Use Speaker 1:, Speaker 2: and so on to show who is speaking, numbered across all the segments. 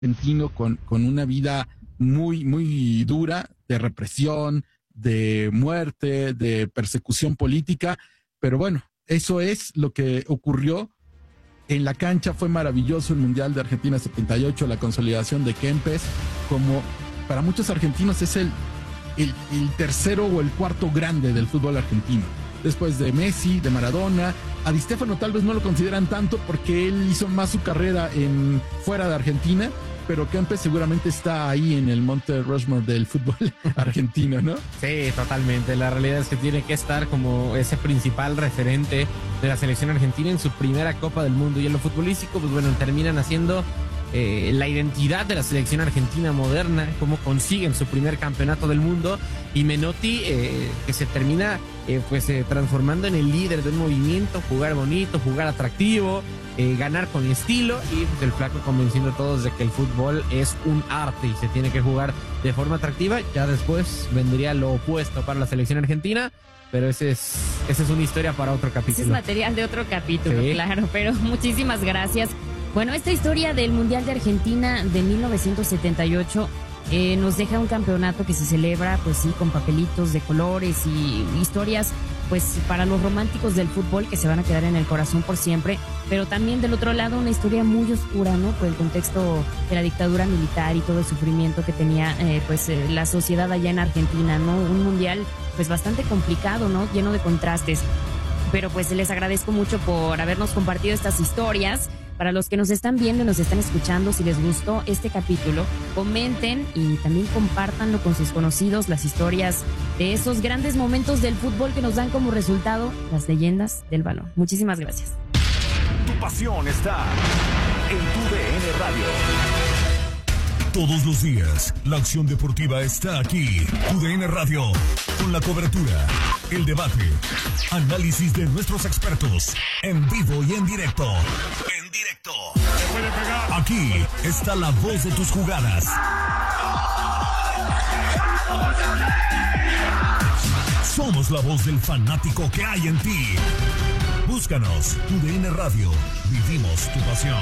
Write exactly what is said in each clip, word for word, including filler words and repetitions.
Speaker 1: argentino con, con una vida muy, muy dura de represión, de muerte, de persecución política, pero bueno, eso es lo que ocurrió. En la cancha fue maravilloso el Mundial de Argentina setenta y ocho, la consolidación de Kempes, como para muchos argentinos es el, el, el tercero o el cuarto grande del fútbol argentino. Después de Messi, de Maradona, a Di Stéfano tal vez no lo consideran tanto porque él hizo más su carrera en fuera de Argentina, pero Kempes seguramente está ahí en el Monte Rushmore del fútbol argentino, ¿no?
Speaker 2: Sí, totalmente. La realidad es que tiene que estar como ese principal referente de la selección argentina en su primera Copa del Mundo. Y en lo futbolístico, pues bueno, terminan haciendo eh, la identidad de la selección argentina moderna, cómo consiguen su primer campeonato del mundo. Y Menotti, eh, que se termina eh, pues eh, transformando en el líder de un movimiento, jugar bonito, jugar atractivo, Eh, ganar con estilo, y pues, el Flaco convenciendo a todos de que el fútbol es un arte y se tiene que jugar de forma atractiva. Ya después vendría lo opuesto para la selección argentina, pero ese es, esa es una historia para otro capítulo.
Speaker 3: Ese es material de otro capítulo, sí. Claro, pero muchísimas gracias. Bueno, esta historia del Mundial de Argentina de mil novecientos setenta y ocho eh, nos deja un campeonato que se celebra, pues sí, con papelitos de colores y historias, pues para los románticos del fútbol que se van a quedar en el corazón por siempre, pero también del otro lado una historia muy oscura, ¿no? Por el contexto de la dictadura militar y todo el sufrimiento que tenía eh, pues eh, la sociedad allá en Argentina, ¿no? Un mundial pues bastante complicado, ¿no? Lleno de contrastes. Pero pues les agradezco mucho por habernos compartido estas historias. Para los que nos están viendo y nos están escuchando, si les gustó este capítulo, comenten y también compártanlo con sus conocidos, las historias de esos grandes momentos del fútbol que nos dan como resultado las leyendas del balón. Muchísimas gracias.
Speaker 4: Tu pasión está en tu D N Radio.
Speaker 5: Todos los días, la acción deportiva está aquí. Tu D N Radio, con la cobertura, el debate, análisis de nuestros expertos, en vivo y en directo. En directo. Aquí está la voz de tus jugadas. Somos la voz del fanático que hay en ti. Búscanos, Tu D N Radio. Vivimos tu pasión.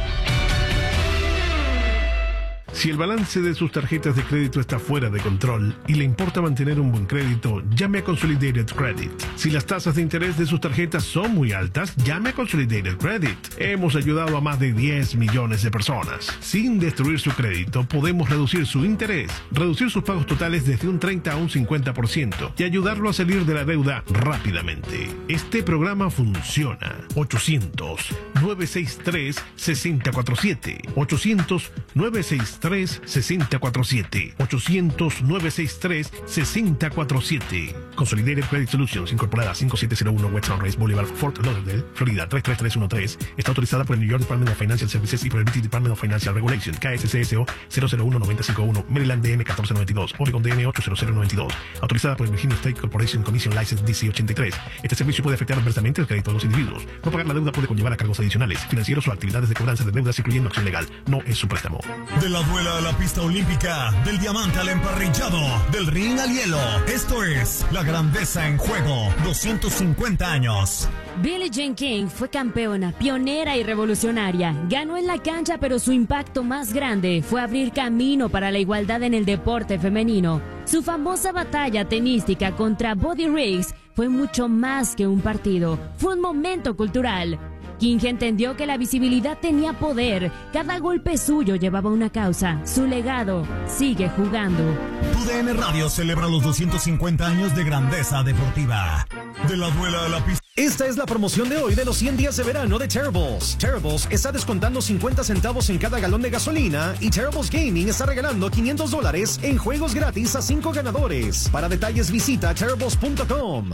Speaker 6: Si el balance de sus tarjetas de crédito está fuera de control y le importa mantener un buen crédito, llame a Consolidated Credit. Si las tasas de interés de sus tarjetas son muy altas, llame a Consolidated Credit. Hemos ayudado a más de diez millones de personas. Sin destruir su crédito, podemos reducir su interés, reducir sus pagos totales desde un treinta a un cincuenta por ciento y ayudarlo a salir de la deuda rápidamente. Este programa funciona. ochocientos, nueve seis tres, seis cero cuatro siete. ochocientos, nueve seis tres, seis cero cuatro siete. ochocientos, nueve seis tres, seis cero cuatro siete. Consolidated Credit Solutions, incorporada cinco siete cero uno West Sunrise Boulevard, Fort Lauderdale, Florida tres tres tres uno tres. Está autorizada por el New York Department of Financial Services y por el British Department of Financial Regulation. K S C S O cero cero uno nueve cinco uno. Maryland D M uno cuatro nueve dos. Oregon D M ocho cero cero nueve dos. Autorizada por el Virginia State Corporation Commission License D C ochenta y tres. Este servicio puede afectar adversamente el crédito de los individuos. No pagar la deuda puede conllevar a cargos adicionales, financieros o actividades de cobranza de deudas, incluyendo acción legal. No es un préstamo.
Speaker 5: De la duela a la pista olímpica, del diamante al emparrillado, del ring al hielo. Esto es la grandeza en juego. doscientos cincuenta años.
Speaker 3: Billie Jean King fue campeona, pionera y revolucionaria. Ganó en la cancha, pero su impacto más grande fue abrir camino para la igualdad en el deporte femenino. Su famosa batalla tenística contra Buddy Riggs fue mucho más que un partido. Fue un momento cultural. King entendió que la visibilidad tenía poder. Cada golpe suyo llevaba una causa. Su legado sigue jugando.
Speaker 5: Tu D N Radio celebra los doscientos cincuenta años de grandeza deportiva. De la duela a la pista.
Speaker 7: Esta es la promoción de hoy de los cien días de verano de Terribles. Terribles está descontando cincuenta centavos en cada galón de gasolina y Terribles Gaming está regalando quinientos dólares en juegos gratis a cinco ganadores. Para detalles visita terribles punto com.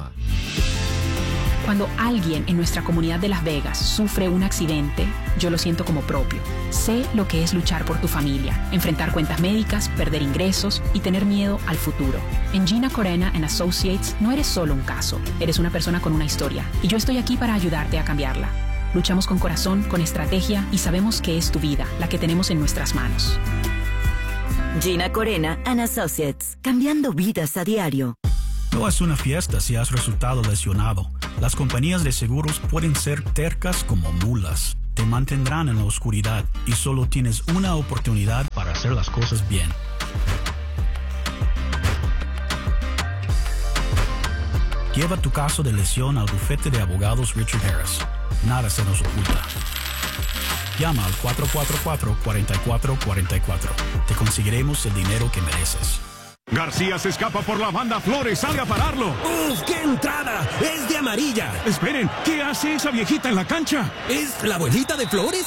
Speaker 8: Cuando alguien en nuestra comunidad de Las Vegas sufre un accidente, yo lo siento como propio. Sé lo que es luchar por tu familia, enfrentar cuentas médicas, perder ingresos y tener miedo al futuro. En Gina Corena and Associates no eres solo un caso, eres una persona con una historia y yo estoy aquí para ayudarte a cambiarla. Luchamos con corazón, con estrategia y sabemos que es tu vida la que tenemos en nuestras manos.
Speaker 9: Gina Corena and Associates, cambiando vidas a diario.
Speaker 10: No es una fiesta si has resultado lesionado. Las compañías de seguros pueden ser tercas como mulas. te mantendrán en la oscuridad y solo tienes una oportunidad para hacer las cosas bien. Lleva tu caso de lesión al bufete de abogados Richard Harris. Nada se nos oculta. Llama al cuatro cuatro cuatro, cuatro cuatro cuatro cuatro. Te conseguiremos el dinero que mereces.
Speaker 4: García se escapa por la banda. Flores, salga a pararlo.
Speaker 11: ¡Uf, qué entrada! ¡Es de amarilla!
Speaker 4: Esperen, ¿qué hace esa viejita en la cancha?
Speaker 11: ¿Es la abuelita de Flores?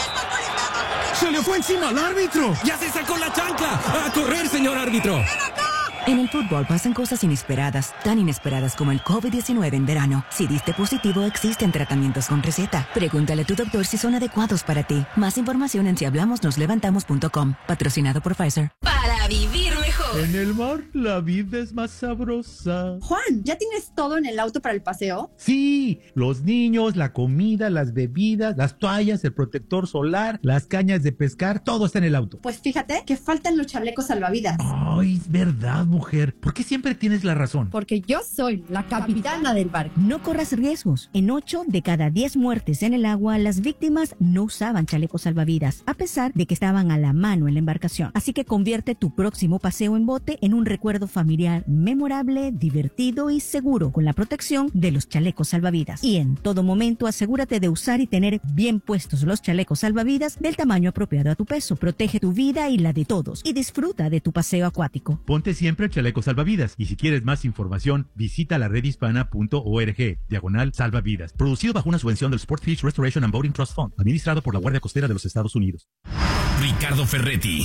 Speaker 4: ¡Se le fue encima al árbitro!
Speaker 11: ¡Ya se sacó la chancla! ¡A correr, señor árbitro!
Speaker 12: En el fútbol pasan cosas inesperadas, tan inesperadas como el COVID diecinueve en verano. Si diste positivo, existen tratamientos con receta. Pregúntale a tu doctor si son adecuados para ti. Más información en si hablamos nos levantamos punto com. Patrocinado por Pfizer.
Speaker 13: Para vivir mejor.
Speaker 14: En el mar, la vida es más sabrosa.
Speaker 15: Juan, ¿ya tienes todo en el auto para el paseo?
Speaker 14: Sí, los niños, la comida, las bebidas, las toallas, el protector solar, las cañas de pescar, todo está en el auto.
Speaker 15: Pues fíjate que faltan los chalecos salvavidas.
Speaker 14: Ay, es verdad, mujer. ¿Por qué siempre tienes la razón?
Speaker 15: Porque yo soy la capitana del barco.
Speaker 16: No corras riesgos. En ocho de cada diez muertes en el agua, las víctimas no usaban chalecos salvavidas, a pesar de que estaban a la mano en la embarcación. Así que convierte tu próximo paseo en bote en un recuerdo familiar memorable, divertido y seguro, con la protección de los chalecos salvavidas. Y en todo momento asegúrate de usar y tener bien puestos los chalecos salvavidas del tamaño apropiado a tu peso. Protege tu vida y la de todos y disfruta de tu paseo acuático.
Speaker 14: Ponte siempre el chaleco salvavidas. Y si quieres más información, visita la red hispana punto org, diagonal salvavidas. Producido bajo una subvención del Sportfish Restoration and Boating Trust Fund, administrado por la Guardia Costera de los Estados Unidos.
Speaker 17: Ricardo Ferretti,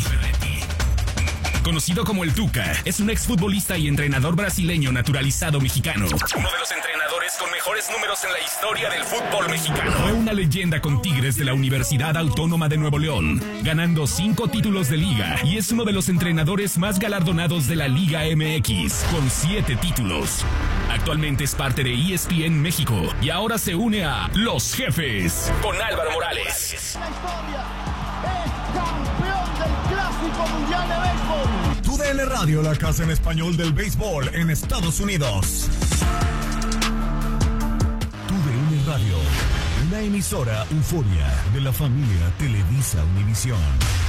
Speaker 17: conocido como el Tuca, es un exfutbolista y entrenador brasileño naturalizado mexicano. Uno de los entrenadores con mejores números en la historia del fútbol mexicano. Fue una leyenda con Tigres de la Universidad Autónoma de Nuevo León, ganando cinco títulos de liga, y es uno de los entrenadores más galardonados de la Liga M X, con siete títulos. Actualmente es parte de E S P N México y ahora se une a Los Jefes con Álvaro Morales.
Speaker 5: Mundial de Béisbol. Tu D N Radio, la casa en español del béisbol en Estados Unidos. Tu D N Radio, una emisora Euforia de la familia Televisa Univisión.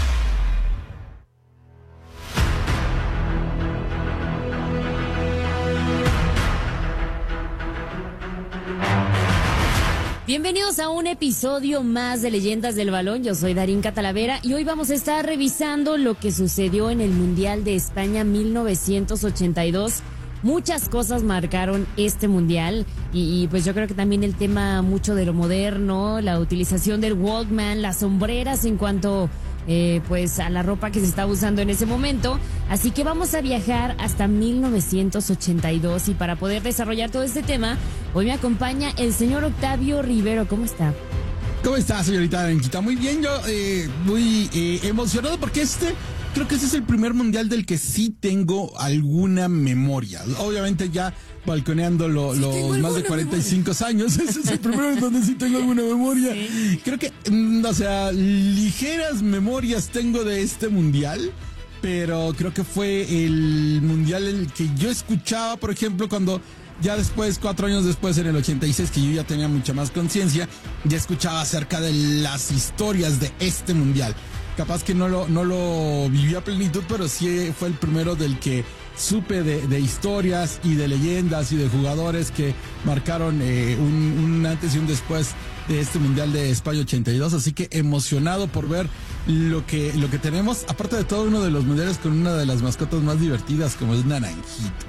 Speaker 3: Bienvenidos a un episodio más de Leyendas del Balón. Yo soy Darinka Talavera y hoy vamos a estar revisando lo que sucedió en el Mundial de España mil novecientos ochenta y dos. Muchas cosas marcaron este mundial y, y pues yo creo que también el tema mucho de lo moderno, la utilización del Walkman, las sombreras en cuanto eh, pues a la ropa que se estaba usando en ese momento. Así que vamos a viajar hasta mil novecientos ochenta y dos y para poder desarrollar todo este tema, hoy me acompaña el señor Octavio Rivero. ¿Cómo está?
Speaker 1: ¿Cómo está, señorita Darinquita? Muy bien, yo eh, muy eh, emocionado porque este... Creo que ese es el primer mundial del que sí tengo alguna memoria. Obviamente ya balconeando lo, sí, los más de cuarenta y cinco memoria. Años. Ese es el primero en donde sí tengo alguna memoria. Sí. Creo que, o sea, ligeras memorias tengo de este mundial. Pero creo que fue el mundial en el que yo escuchaba, por ejemplo, cuando... Ya después, cuatro años después, en el ochenta y seis, que yo ya tenía mucha más conciencia, ya escuchaba acerca de las historias de este mundial. Capaz que no lo, no lo viví a plenitud, pero sí fue el primero del que supe de, de historias y de leyendas y de jugadores que marcaron eh, un, un antes y un después de este mundial de España ochenta y dos. Así que emocionado por ver lo que, lo que tenemos. Aparte de todo, uno de los mundiales con una de las mascotas más divertidas, como es Naranjito.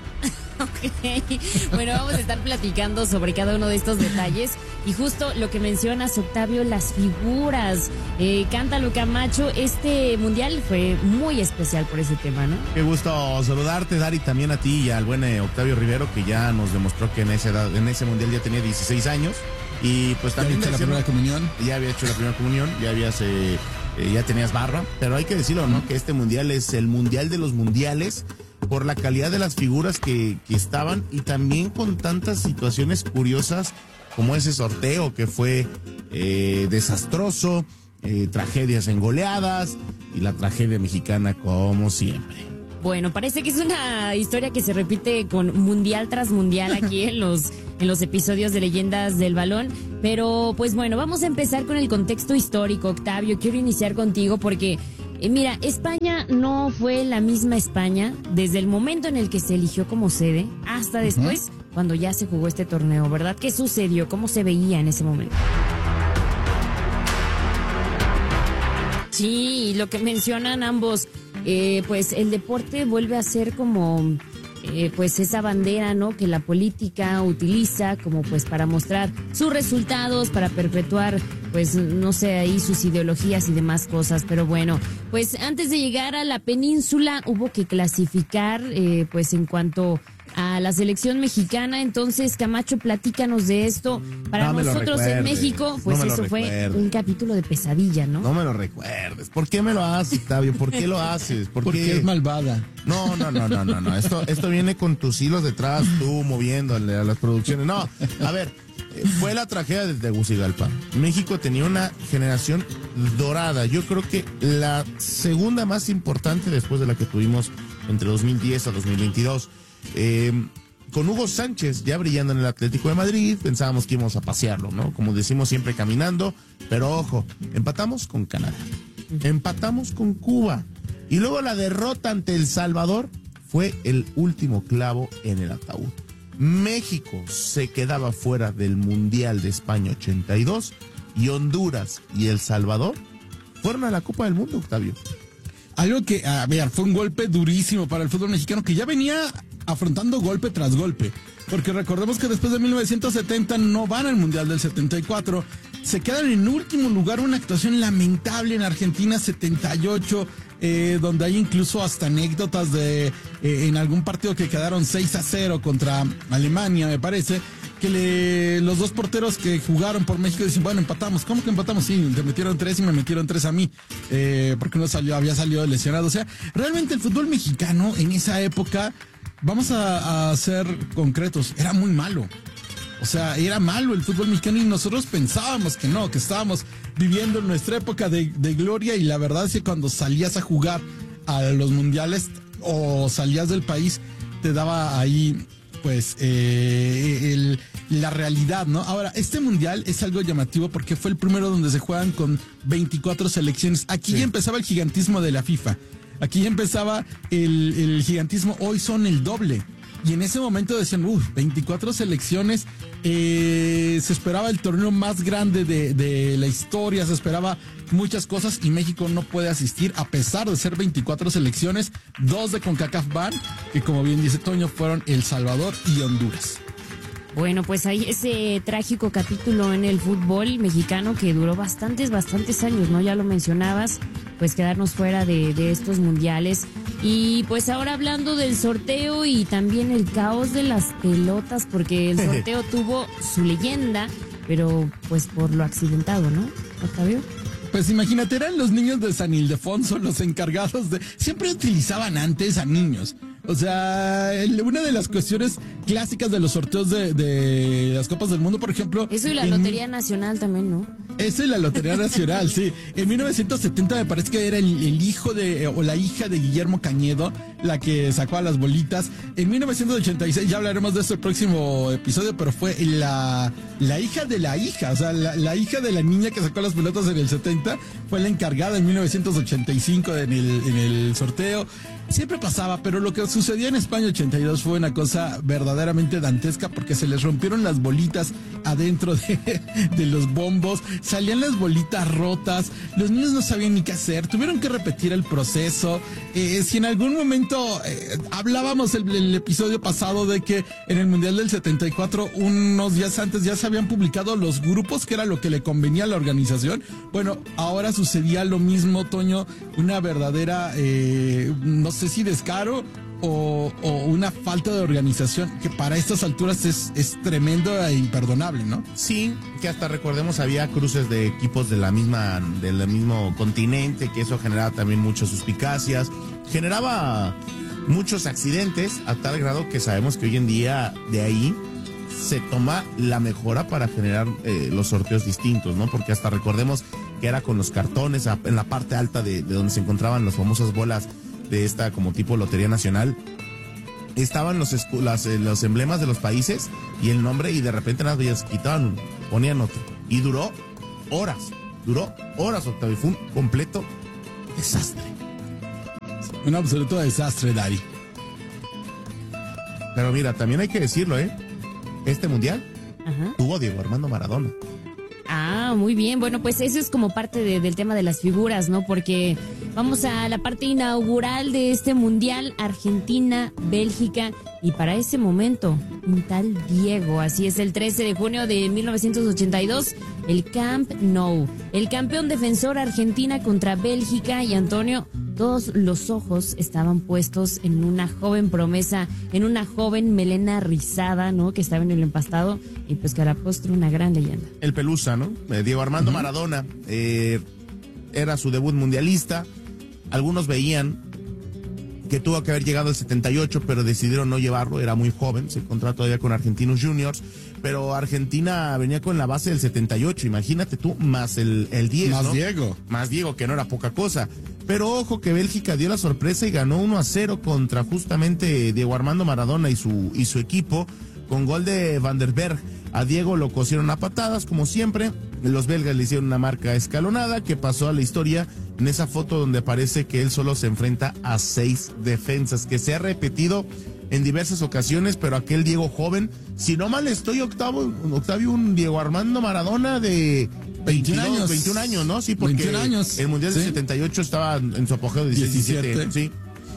Speaker 3: Ok, bueno, vamos a estar platicando sobre cada uno de estos detalles y justo lo que mencionas, Octavio, las figuras. Eh, Cántalo Camacho, este mundial fue muy especial por ese tema, ¿no?
Speaker 18: Qué gusto saludarte, Dari, también a ti y al buen eh, Octavio Rivero, que ya nos demostró que en esa edad, en ese mundial ya tenía dieciséis años y pues también...
Speaker 1: ¿Ya había hecho la primera comunión?
Speaker 18: Ya había hecho la primera comunión, ya habías... Eh, eh, ya tenías barba, pero hay que decirlo, ¿no? Que este mundial es el mundial de los mundiales por la calidad de las figuras que, que estaban y también con tantas situaciones curiosas como ese sorteo que fue eh, desastroso, eh, tragedias en goleadas y la tragedia mexicana como siempre.
Speaker 3: Bueno, parece que es una historia que se repite con mundial tras mundial aquí en los en los episodios de Leyendas del Balón. Pero pues bueno, vamos a empezar con el contexto histórico, Octavio. Quiero iniciar contigo porque, eh, mira, España no fue la misma España desde el momento en el que se eligió como sede hasta después, uh-huh. cuando ya se jugó este torneo, ¿verdad? ¿Qué sucedió? ¿Cómo se veía en ese momento? Sí, lo que mencionan ambos, eh, pues el deporte vuelve a ser como... Eh, pues esa bandera, ¿no?, que la política utiliza como pues para mostrar sus resultados, para perpetuar, pues no sé, ahí sus ideologías y demás cosas. Pero bueno, pues antes de llegar a la península hubo que clasificar, eh, pues en cuanto a la selección mexicana. Entonces, Camacho, platícanos de esto. Para
Speaker 18: no
Speaker 3: nosotros en México, pues no eso fue un capítulo de pesadilla, ¿no?
Speaker 18: No me lo recuerdes. ¿Por qué me lo haces, Octavio? ¿Por qué lo haces? ¿Por
Speaker 1: Porque
Speaker 18: qué?
Speaker 1: es malvada.
Speaker 18: No, no, no, no, no, no. Esto, esto viene con tus hilos detrás, tú moviéndole a las producciones. No, a ver, fue la tragedia de Tegucigalpa. México tenía una generación dorada. Yo creo que la segunda más importante después de la que tuvimos entre dos mil diez a dos mil veintidós. Eh, con Hugo Sánchez ya brillando en el Atlético de Madrid, pensábamos que íbamos a pasearlo, ¿no? Como decimos siempre, caminando, pero ojo, empatamos con Canadá, empatamos con Cuba, y luego la derrota ante El Salvador fue el último clavo en el ataúd. México se quedaba fuera del Mundial de España ochenta y dos, y Honduras y El Salvador fueron a la Copa del Mundo, Octavio.
Speaker 1: Algo que, a ver, fue un golpe durísimo para el fútbol mexicano, que ya venía afrontando golpe tras golpe, porque recordemos que después de mil novecientos setenta no van al Mundial del setenta y cuatro, se quedan en último lugar, una actuación lamentable en Argentina setenta y ocho, eh, donde hay incluso hasta anécdotas de eh, en algún partido que quedaron seis a cero contra Alemania, me parece, que le, los dos porteros que jugaron por México dicen, bueno, empatamos. ¿Cómo que empatamos? Sí, te metieron tres y me metieron tres a mí, eh, porque no salió, había salido lesionado. O sea, realmente el fútbol mexicano en esa época, vamos a, a ser concretos, era muy malo. O sea, era malo el fútbol mexicano y nosotros pensábamos que no, que estábamos viviendo nuestra época de, de gloria, y la verdad es que cuando salías a jugar a los mundiales o salías del país, te daba ahí pues eh, el, la realidad, ¿no? Ahora, este mundial es algo llamativo porque fue el primero donde se juegan con veinticuatro selecciones. Aquí sí. Ya empezaba el gigantismo de la FIFA. Aquí ya empezaba el, el gigantismo. Hoy son el doble. Y en ese momento decían, uff, veinticuatro selecciones, eh, se esperaba el torneo más grande de, de la historia, se esperaba muchas cosas, y México no puede asistir a pesar de ser veinticuatro selecciones. Dos de CONCACAF van, que como bien dice Toño, fueron El Salvador y Honduras.
Speaker 3: Bueno, pues hay ese trágico capítulo en el fútbol mexicano que duró bastantes, bastantes años, ¿no? Ya lo mencionabas, pues quedarnos fuera de, de estos mundiales. Y pues ahora hablando del sorteo y también el caos de las pelotas, porque el sorteo tuvo su leyenda, pero pues por lo accidentado, ¿no, Octavio?
Speaker 1: Pues imagínate, eran los niños de San Ildefonso los encargados de... Siempre utilizaban antes a niños. O sea, una de las cuestiones clásicas de los sorteos de, de las Copas del Mundo, por ejemplo...
Speaker 3: Eso y la
Speaker 1: en,
Speaker 3: Lotería Nacional también, ¿no?
Speaker 1: Eso y la Lotería Nacional, sí. En mil novecientos setenta me parece que era el, el hijo de, o la hija de Guillermo Cañedo, la que sacó a las bolitas. En mil novecientos ochenta y seis, ya hablaremos de eso el próximo episodio, pero fue la, la hija de la hija, o sea, la, la hija de la niña que sacó las pelotas en el setenta, fue la encargada en mil novecientos ochenta y cinco en el, en el sorteo. Siempre pasaba, pero lo que sucedió en España ochenta y dos fue una cosa verdaderamente dantesca, porque se les rompieron las bolitas adentro de, de los bombos, salían las bolitas rotas, los niños no sabían ni qué hacer, tuvieron que repetir el proceso. Eh, si en algún momento eh, hablábamos el, el episodio pasado de que en el Mundial del setenta y cuatro, unos días antes ya se habían publicado los grupos, que era lo que le convenía a la organización, bueno, ahora sucedía lo mismo, Toño, una verdadera, eh, no sé si descaro o, o una falta de organización que para estas alturas es, es tremendo e imperdonable, ¿no?
Speaker 18: Sí, que hasta recordemos había cruces de equipos de la misma, del mismo continente, que eso generaba también muchas suspicacias, generaba muchos accidentes, a tal grado que sabemos que hoy en día de ahí se toma la mejora para generar eh, los sorteos distintos, ¿no? Porque hasta recordemos que era con los cartones a, en la parte alta de, de donde se encontraban las famosas bolas de esta como tipo Lotería Nacional. estaban los, escu- las, eh, los emblemas de los países y el nombre, y de repente nada, ellos quitaban uno, ponían otro. Y duró horas, duró horas, Octavio. Fue un completo desastre.
Speaker 1: Un absoluto desastre, Dari.
Speaker 18: Pero mira, también hay que decirlo, ¿eh? Este mundial
Speaker 3: Ajá.
Speaker 18: tuvo a Diego Armando Maradona.
Speaker 3: Ah, muy bien. Bueno, pues eso es como parte de, del tema de las figuras, ¿no? Porque vamos a la parte inaugural de este mundial, Argentina, Bélgica, y para ese momento, un tal Diego. Así es, el trece de junio de mil novecientos ochenta y dos, el Camp Nou. El campeón defensor Argentina contra Bélgica, y Antonio, todos los ojos estaban puestos en una joven promesa, en una joven melena rizada, ¿no? Que estaba en el empastado, y pues que a la postre una gran leyenda.
Speaker 18: El Pelusa, ¿no? Eh, Diego Armando uh-huh. Maradona, eh, era su debut mundialista. Algunos veían que tuvo que haber llegado el setenta y ocho, pero decidieron no llevarlo, era muy joven, se encontró todavía con Argentinos Juniors, pero Argentina venía con la base del setenta y ocho, imagínate tú, más el, el diez,
Speaker 1: Más
Speaker 18: ¿no?
Speaker 1: Diego.
Speaker 18: Más Diego, que no era poca cosa. Pero ojo que Bélgica dio la sorpresa y ganó uno a cero contra justamente Diego Armando Maradona y su, y su equipo, con gol de Van der Berg. A Diego lo cosieron a patadas, como siempre. Los belgas le hicieron una marca escalonada que pasó a la historia en esa foto donde parece que él solo se enfrenta a seis defensas, que se ha repetido en diversas ocasiones, pero aquel Diego joven, si no mal estoy, Octavio, Octavio un Diego Armando Maradona de
Speaker 1: veintiún años.
Speaker 18: veintiún años, ¿no? Sí, porque
Speaker 1: veintiún años.
Speaker 18: El Mundial
Speaker 1: Sí.
Speaker 18: del setenta y ocho estaba en su apogeo de diecisiete.
Speaker 1: diecisiete.
Speaker 18: Sí.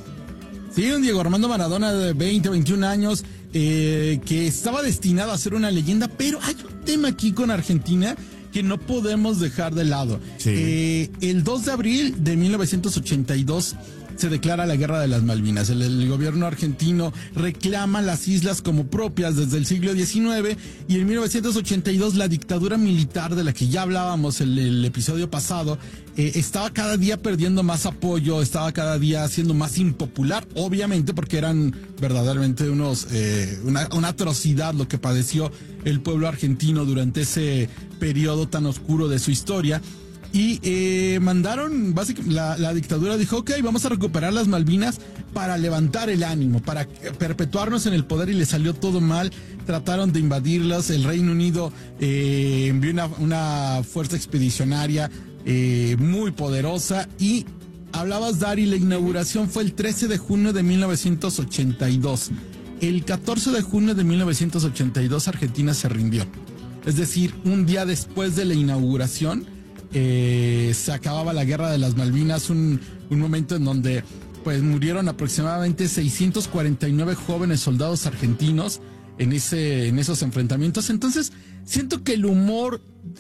Speaker 1: Sí, un Diego Armando Maradona de veinte, veintiún años, eh, que estaba destinado a ser una leyenda, pero hay un tema aquí con Argentina que no podemos dejar de lado.
Speaker 18: Sí.
Speaker 1: Eh, el dos de abril de mil novecientos ochenta y dos se declara la Guerra de las Malvinas. El, el gobierno argentino reclama las islas como propias desde el siglo diecinueve, y en mil novecientos ochenta y dos la dictadura militar de la que ya hablábamos el, el episodio pasado eh, estaba cada día perdiendo más apoyo, estaba cada día siendo más impopular, obviamente porque eran verdaderamente unos eh, una, una atrocidad lo que padeció el pueblo argentino durante ese periodo tan oscuro de su historia. Y eh, mandaron, básicamente, la, la dictadura dijo, ok, vamos a recuperar las Malvinas para levantar el ánimo, para perpetuarnos en el poder, y le salió todo mal. Trataron de invadirlas, el Reino Unido eh, envió una, una fuerza expedicionaria eh, muy poderosa. Y hablabas, Dari, la inauguración fue el trece de junio de mil novecientos ochenta y dos. El catorce de junio de mil novecientos ochenta y dos Argentina se rindió. Es decir, un día después de la inauguración, Eh, se acababa la Guerra de las Malvinas, un, un momento en donde pues murieron aproximadamente seiscientos cuarenta y nueve jóvenes soldados argentinos en ese en esos enfrentamientos. Entonces siento que el humor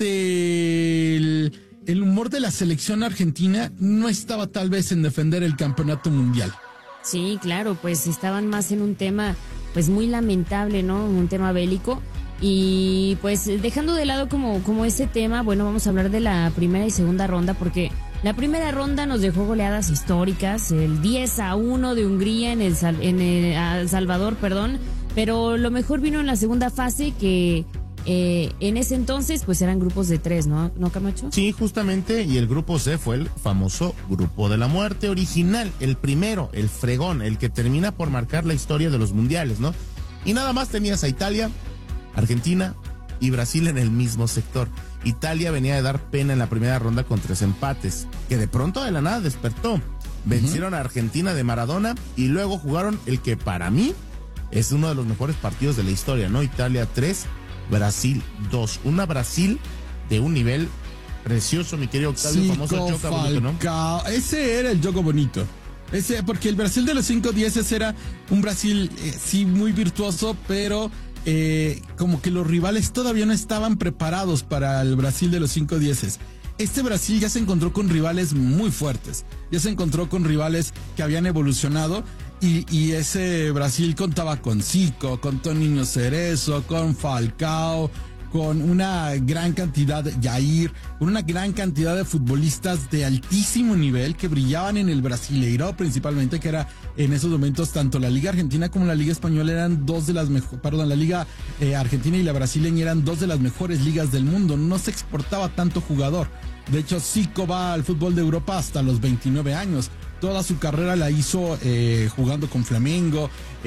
Speaker 1: del el humor de la selección argentina no estaba tal vez en defender el campeonato mundial.
Speaker 3: Sí, claro, pues estaban más en un tema pues muy lamentable, ¿no? Un tema bélico. Y pues dejando de lado como, como ese tema, bueno, vamos a hablar de la primera y segunda ronda, porque la primera ronda nos dejó goleadas históricas, el diez a uno de Hungría en el, en el a Salvador, perdón, pero lo mejor vino en la segunda fase, que eh, en ese entonces pues eran grupos de tres, ¿no? ¿No, Camacho?
Speaker 18: Sí, justamente, y el grupo C fue el famoso grupo de la muerte original, el primero, el fregón, el que termina por marcar la historia de los mundiales, ¿no? Y nada más tenías a Italia, Argentina y Brasil en el mismo sector. Italia venía de dar pena en la primera ronda con tres empates, que de pronto de la nada despertó. Vencieron uh-huh. a Argentina de Maradona, y luego jugaron el que para mí es uno de los mejores partidos de la historia, ¿no? Italia tres, Brasil dos. Una Brasil de un nivel precioso, mi querido Octavio,
Speaker 1: Zico,
Speaker 18: famoso Choca Bonito, ¿no?
Speaker 1: Ese era el Choco Bonito. Ese, porque el Brasil de los cinco dieces era un Brasil, eh, sí, muy virtuoso, pero Eh, como que los rivales todavía no estaban preparados para el Brasil de los cinco dieces. Este Brasil ya se encontró con rivales muy fuertes, ya se encontró con rivales que habían evolucionado, y, y ese Brasil contaba con Zico, con Toninho Cerezo, con Falcao, con una gran cantidad de Jair, con una gran cantidad de futbolistas de altísimo nivel que brillaban en el Brasileirão principalmente, que era en esos momentos tanto la Liga Argentina como la Liga Española eran dos de las mejores, perdón, la Liga eh, Argentina y la brasileña eran dos de las mejores ligas del mundo. No se exportaba tanto jugador. De hecho, Zico va al fútbol de Europa hasta los veintinueve años. toda su carrera la hizo eh, jugando con Flamengo,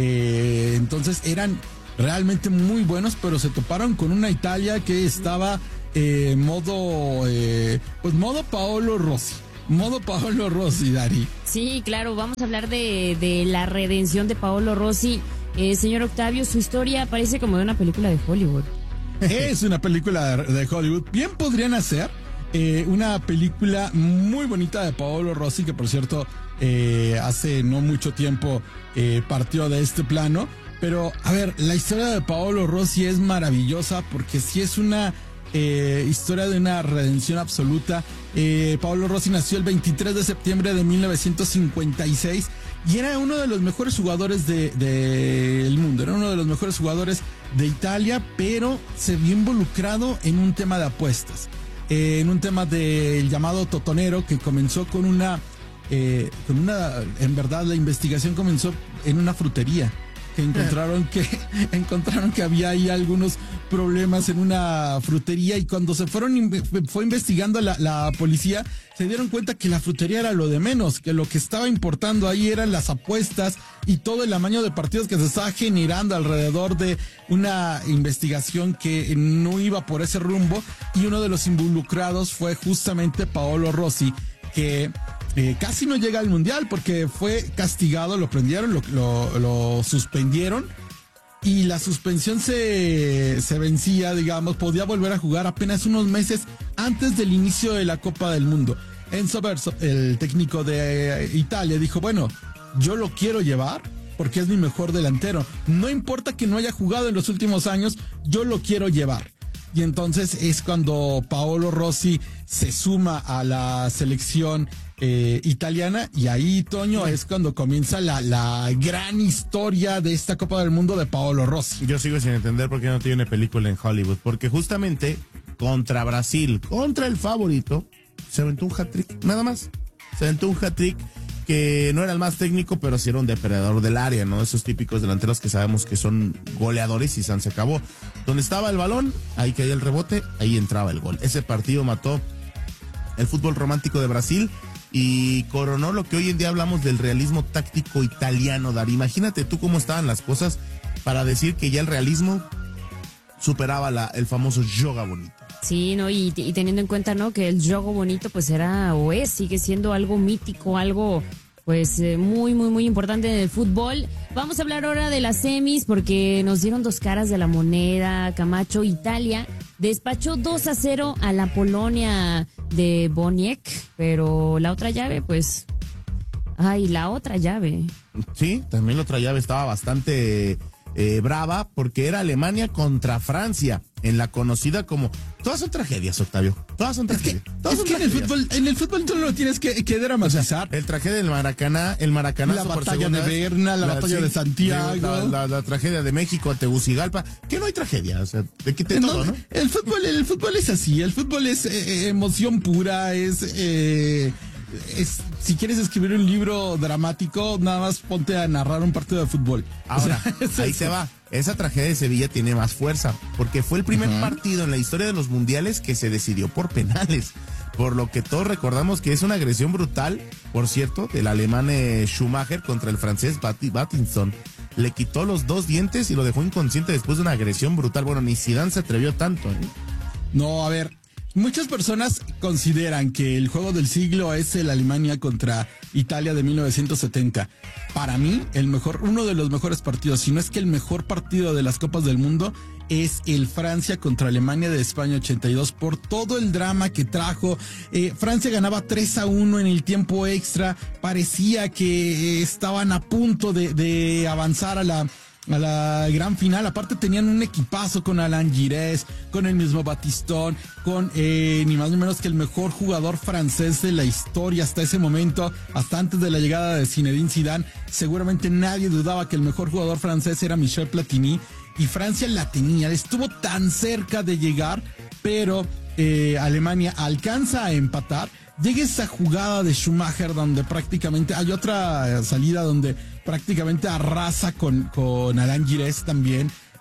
Speaker 1: eh, entonces eran realmente muy buenos, pero se toparon con una Italia que estaba eh, modo, eh, pues modo Paolo Rossi. Modo Paolo Rossi, Dari.
Speaker 3: Sí, claro, vamos a hablar de, de la redención de Paolo Rossi. Eh, señor Octavio, su historia parece como de una película de Hollywood.
Speaker 1: Es una película de Hollywood. Bien podrían hacer eh, una película muy bonita de Paolo Rossi, que por cierto, eh, hace no mucho tiempo eh, partió de este plano. Pero, a ver, la historia de Paolo Rossi es maravillosa porque sí es una eh, historia de una redención absoluta. Eh, Paolo Rossi nació el veintitrés de septiembre de mil novecientos cincuenta y seis y era uno de los mejores jugadores del de, de mundo, era uno de los mejores jugadores de Italia, pero se vio involucrado en un tema de apuestas, eh, en un tema del llamado totonero que comenzó con una, eh, con una, en verdad la investigación comenzó en una frutería. Que encontraron que encontraron que había ahí algunos problemas en una frutería y cuando se fueron fue investigando la, la policía se dieron cuenta que la frutería era lo de menos, que lo que estaba importando ahí eran las apuestas y todo el amaño de partidos que se estaba generando alrededor de una investigación que no iba por ese rumbo y uno de los involucrados fue justamente Paolo Rossi, que Eh, casi no llega al mundial porque fue castigado, lo prendieron, lo, lo, lo suspendieron y la suspensión se, se vencía, digamos, podía volver a jugar apenas unos meses antes del inicio de la Copa del Mundo. Enzo Verso, el técnico de Italia, dijo, bueno, yo lo quiero llevar porque es mi mejor delantero. No importa que no haya jugado en los últimos años, yo lo quiero llevar. Y entonces es cuando Paolo Rossi se suma a la selección eh, italiana y ahí, Toño, es cuando comienza la, la gran historia de esta Copa del Mundo de Paolo Rossi.
Speaker 18: Yo sigo sin entender por qué no tiene película en Hollywood, porque justamente contra Brasil, contra el favorito, se aventó un hat-trick, nada más. Se aventó un hat-trick que no era el más técnico, pero sí era un depredador del área, ¿no? Esos típicos delanteros que sabemos que son goleadores y se se acabó. Donde estaba el balón, ahí caía el rebote, ahí entraba el gol. Ese partido mató el fútbol romántico de Brasil y coronó lo que hoy en día hablamos del realismo táctico italiano, Dar. Imagínate tú cómo estaban las cosas para decir que ya el realismo superaba la, el famoso yoga bonito.
Speaker 3: Sí, no, y, y teniendo en cuenta, ¿no?, que el juego bonito pues era o es, sigue siendo algo mítico, algo pues eh, muy, muy, muy importante en el fútbol. Vamos a hablar ahora de las semis porque nos dieron dos caras de la moneda. Camacho, Italia despachó dos a cero a la Polonia de Boniek, pero la otra llave pues, ay, la otra llave.
Speaker 18: Sí, también la otra llave estaba bastante eh, brava porque era Alemania contra Francia en la conocida como... Todas son tragedias, Octavio. Todas son tragedias.
Speaker 1: Es que,
Speaker 18: Todas
Speaker 1: es
Speaker 18: son
Speaker 1: que en, el
Speaker 18: tragedias.
Speaker 1: fútbol, en el fútbol tú no lo tienes que, que dramatizar.
Speaker 18: O sea, el tragedia del Maracaná, el Maracaná.
Speaker 1: La batalla de Berna, la, la batalla sí, de Santiago.
Speaker 18: La, la, la tragedia de México ante Tegucigalpa. Que no hay tragedia, o sea, de quite
Speaker 1: no,
Speaker 18: todo, ¿no?
Speaker 1: El fútbol, el fútbol es así. El fútbol es eh, emoción pura, es... Eh, Es, si quieres escribir un libro dramático, nada más ponte a narrar un partido de fútbol.
Speaker 18: Ahora,
Speaker 1: o sea,
Speaker 18: ahí se va. Esa tragedia de Sevilla tiene más fuerza, porque fue el primer uh-huh. partido en la historia de los mundiales que se decidió por penales. Por lo que todos recordamos que es una agresión brutal, por cierto, del alemán eh, Schumacher contra el francés Battinson. Le quitó los dos dientes y lo dejó inconsciente después de una agresión brutal. Bueno, ni Zidane se atrevió tanto, ¿eh?
Speaker 1: No, a ver... Muchas personas consideran que el juego del siglo es el Alemania contra Italia de mil novecientos setenta. Para mí, el mejor, uno de los mejores partidos, si no es que el mejor partido de las Copas del Mundo, es el Francia contra Alemania de España ochenta y dos, por todo el drama que trajo. Eh, Francia ganaba tres a uno en el tiempo extra, parecía que estaban a punto de, de avanzar a la... a la gran final. Aparte tenían un equipazo con Alain Giresse, con el mismo Batistón, con eh, ni más ni menos que el mejor jugador francés de la historia hasta ese momento, hasta antes de la llegada de Zinedine Zidane. Seguramente nadie dudaba que el mejor jugador francés era Michel Platini, y Francia la tenía, estuvo tan cerca de llegar, pero eh, Alemania alcanza a empatar. Llega esa jugada de Schumacher donde prácticamente hay otra salida donde prácticamente arrasa con, con Alain Giresse también.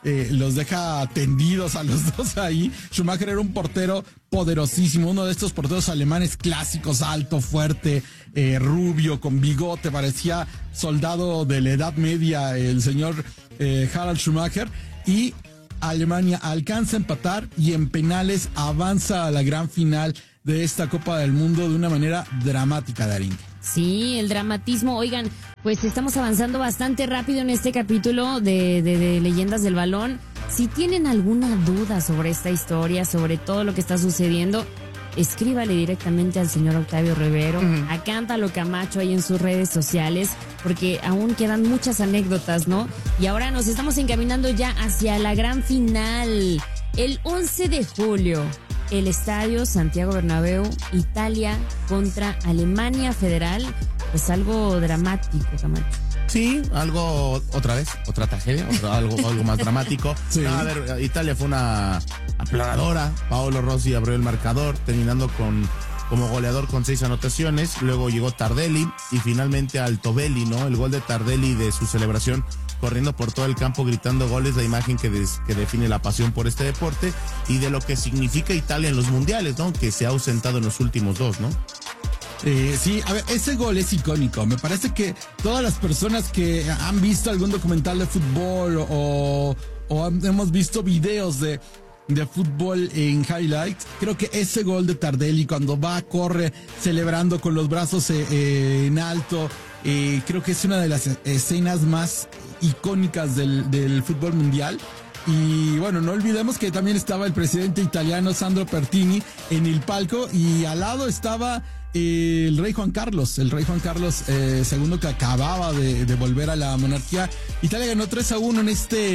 Speaker 1: eh, los deja tendidos a los dos ahí. Schumacher era un portero poderosísimo, uno de estos porteros alemanes clásicos, alto, fuerte, eh, rubio, con bigote, parecía soldado de la Edad Media, el señor eh, Harald Schumacher, y Alemania alcanza a empatar y en penales avanza a la gran final de esta Copa del Mundo de una manera dramática, Darín.
Speaker 3: Sí, el dramatismo. Oigan, pues estamos avanzando bastante rápido en este capítulo de, de, de Leyendas del Balón. Si tienen alguna duda sobre esta historia, sobre todo lo que está sucediendo, escríbale directamente al señor Octavio Rivero, uh-huh. a Cántalo Camacho ahí en sus redes sociales, porque aún quedan muchas anécdotas, ¿no? Y ahora nos estamos encaminando ya hacia la gran final. El once de julio, el estadio Santiago Bernabéu, Italia contra Alemania Federal. Pues algo dramático, Camacho.
Speaker 18: Sí, algo, otra vez, otra tragedia, otro, algo, algo más dramático. Sí. No, a ver, Italia fue una aplanadora. Paolo Rossi abrió el marcador, terminando con como goleador con seis anotaciones. Luego llegó Tardelli y finalmente Altobelli, ¿no? El gol de Tardelli de su celebración, corriendo por todo el campo gritando goles, la imagen que, des, que define la pasión por este deporte y de lo que significa Italia en los mundiales, ¿no? Que se ha ausentado en los últimos dos, ¿no?
Speaker 1: Eh, sí, a ver, ese gol es icónico. Me parece que todas las personas que han visto algún documental de fútbol o, o han, hemos visto videos de, de fútbol en highlights, creo que ese gol de Tardelli cuando va, corre, celebrando con los brazos eh, eh, en alto, eh, creo que es una de las escenas más icónicas del, del fútbol mundial. Y bueno, no olvidemos que también estaba el presidente italiano Sandro Pertini en el palco y al lado estaba eh, el rey Juan Carlos, el rey Juan Carlos eh, segundo, que acababa de, de volver a la monarquía. Italia ganó tres a uno en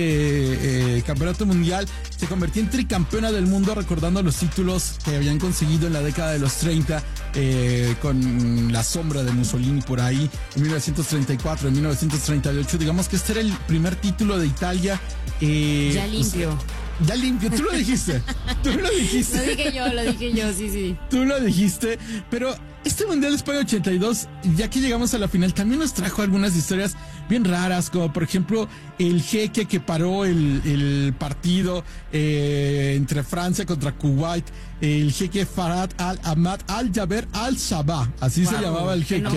Speaker 1: este eh, campeonato mundial, se convirtió en tricampeona del mundo, recordando los títulos que habían conseguido en la década de los treinta, eh, con la sombra de Mussolini por ahí, en mil novecientos treinta y cuatro, en mil novecientos treinta y ocho. Digamos que este era el primer título de Italia. Eh,
Speaker 3: ya limpio.
Speaker 1: Pues, ya limpio, tú lo dijiste. Tú lo dijiste.
Speaker 3: Lo dije yo, lo dije yo, sí, sí.
Speaker 1: Tú lo dijiste, pero este Mundial de España ochenta y dos, ya que llegamos a la final, también nos trajo algunas historias bien raras, como por ejemplo el jeque que paró el, el partido eh, entre Francia contra Kuwait, el jeque Farhad al-Ahmad al-Jaber al-Sabah, así wow. se llamaba el jeque.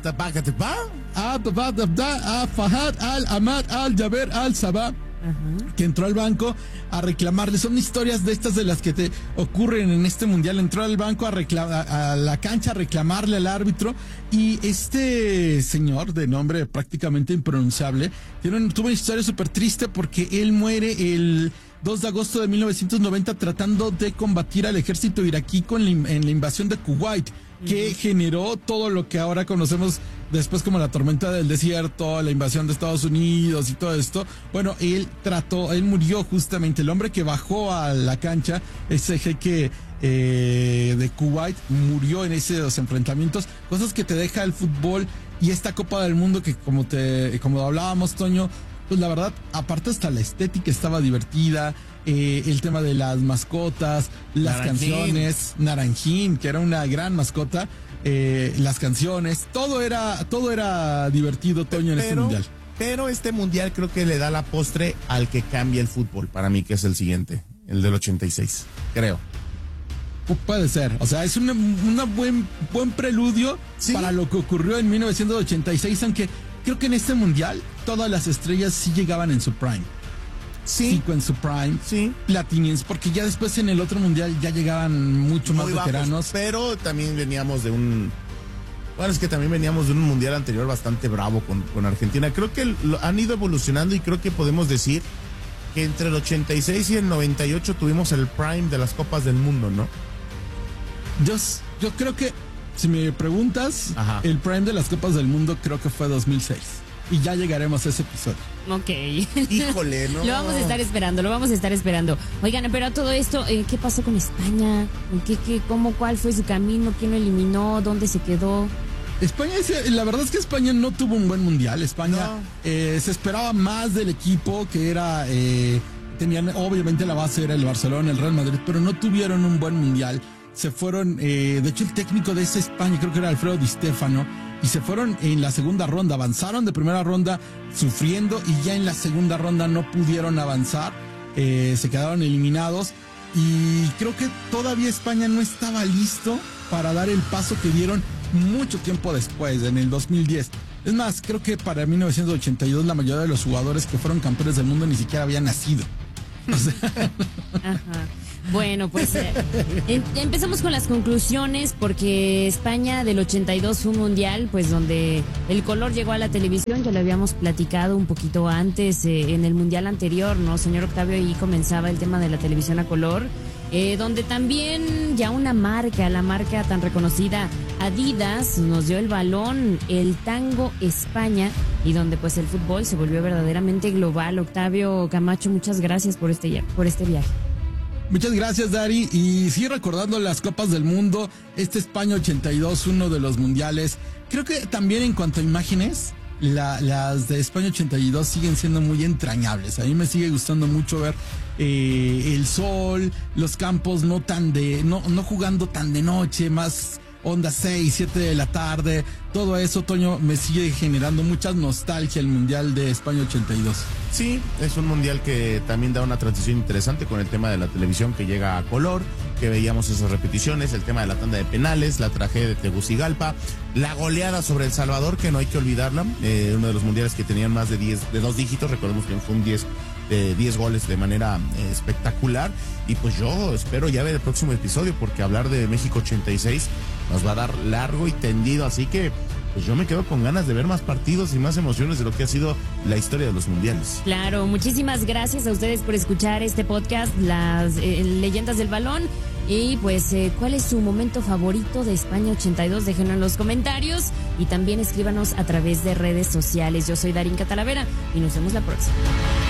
Speaker 1: Ah, Farhad al-Ahmad al-Jaber al-Sabah. Uh-huh. Que entró al banco a reclamarle. Son historias de estas de las que te ocurren en este mundial. Entró al banco a, reclamar, a la cancha a reclamarle al árbitro. Y este señor de nombre prácticamente impronunciable tiene un, tuvo una historia súper triste porque él muere el dos de agosto de mil novecientos noventa tratando de combatir al ejército iraquí con la, en la invasión de Kuwait, que uh-huh. generó todo lo que ahora conocemos después como la tormenta del desierto, la invasión de Estados Unidos y todo esto. Bueno, él trató, él murió justamente, el hombre que bajó a la cancha, ese jeque eh, de Kuwait, murió en esos enfrentamientos, cosas que te deja el fútbol y esta Copa del Mundo que como te, como hablábamos, Toño, pues la verdad, aparte hasta la estética estaba divertida, eh, el tema de las mascotas, las Naranjín. canciones, Naranjín, que era una gran mascota, eh, las canciones, todo era, todo era divertido, Toño, en pero, este mundial.
Speaker 18: Pero este mundial creo que le da la postre al que cambia el fútbol, para mí, que es el siguiente, el del ochenta y seis, creo.
Speaker 1: Puede ser, o sea, es un una buen, buen preludio ¿Sí? para lo que ocurrió en mil novecientos ochenta y seis, aunque creo que en este mundial todas las estrellas sí llegaban en su prime.
Speaker 18: Sí.
Speaker 1: Zico en su prime.
Speaker 18: Sí.
Speaker 1: Platini's, porque ya después en el otro mundial ya llegaban mucho Muy más veteranos.
Speaker 18: Bajos, pero también veníamos de un... Bueno, es que también veníamos de un mundial anterior bastante bravo con, con Argentina. Creo que lo, han ido evolucionando y creo que podemos decir que entre el ochenta y seis y el noventa y ocho tuvimos el prime de las Copas del Mundo, ¿no?
Speaker 1: Yo, yo creo que, si me preguntas, Ajá. el prime de las Copas del Mundo creo que fue dos mil seis. Y ya llegaremos a ese episodio.
Speaker 3: Ok.
Speaker 18: Híjole, ¿no?
Speaker 3: Lo vamos a estar esperando, lo vamos a estar esperando. Oigan, pero a todo esto, eh, ¿qué pasó con España? ¿Qué, qué, cómo, ¿Cuál fue su camino? ¿Quién lo eliminó? ¿Dónde se quedó?
Speaker 1: España, la verdad es que España no tuvo un buen mundial. España no. eh, se esperaba más del equipo, que era... Eh, tenían, obviamente la base era el Barcelona, el Real Madrid, pero no tuvieron un buen mundial. Se fueron, eh, de hecho el técnico de esa España, creo que era Alfredo Di Stéfano, y se fueron en la segunda ronda, avanzaron de primera ronda sufriendo y ya en la segunda ronda no pudieron avanzar. eh, se quedaron eliminados y creo que todavía España no estaba listo para dar el paso que dieron mucho tiempo después, en el dos mil diez. Es más, creo que para mil novecientos ochenta y dos la mayoría de los jugadores que fueron campeones del mundo ni siquiera habían nacido. O sea...
Speaker 3: Ajá. Bueno, pues eh, em, empezamos con las conclusiones, porque España del ochenta y dos fue un mundial pues donde el color llegó a la televisión. Ya lo habíamos platicado un poquito antes eh, en el mundial anterior, ¿no, señor Octavio? Ahí comenzaba el tema de la televisión a color, eh, donde también ya una marca, la marca tan reconocida Adidas, nos dio el balón, el Tango España, y donde pues el fútbol se volvió verdaderamente global. Octavio Camacho, muchas gracias por este, por este viaje.
Speaker 1: Muchas gracias, Dari. Y sí, recordando las Copas del Mundo, este España ochenta y dos, uno de los mundiales. Creo que también en cuanto a imágenes, la, las de España ochenta y dos siguen siendo muy entrañables. A mí me sigue gustando mucho ver eh, el sol, los campos no tan de, no, no jugando tan de noche, más onda seis, siete de la tarde. Todo eso, Toño, me sigue generando mucha nostalgia el Mundial de España ochenta y dos.
Speaker 18: Sí, es un mundial que también da una transición interesante con el tema de la televisión que llega a color, que veíamos esas repeticiones, el tema de la tanda de penales, la tragedia de Tegucigalpa, la goleada sobre El Salvador, que no hay que olvidarla, eh, uno de los mundiales que tenían más de diez, de dos dígitos, recordemos que fue un diez, de diez goles de manera eh, espectacular. Y pues yo espero ya ver el próximo episodio, porque hablar de México ochenta y seis nos va a dar largo y tendido, así que pues yo me quedo con ganas de ver más partidos y más emociones de lo que ha sido la historia de los mundiales.
Speaker 3: Claro, muchísimas gracias a ustedes por escuchar este podcast, las eh, leyendas del balón. Y pues, eh, ¿cuál es su momento favorito de España ochenta y dos? Déjenlo en los comentarios y también escríbanos a través de redes sociales. Yo soy Darinka Talavera y nos vemos la próxima.